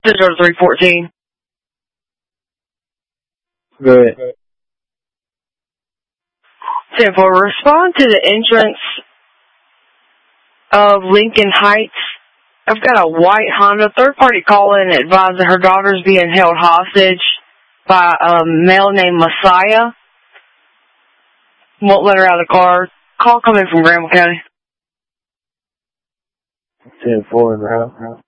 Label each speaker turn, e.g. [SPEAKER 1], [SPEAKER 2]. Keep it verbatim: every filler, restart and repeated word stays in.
[SPEAKER 1] zero three fourteen.
[SPEAKER 2] Go ahead.
[SPEAKER 1] ten four, respond to the entrance of Lincoln Heights. I've got a white Honda third-party call-in advising her daughter's being held hostage by a male named Messiah. Won't let her out of the car. Call coming from Granville County.
[SPEAKER 2] ten four in the house.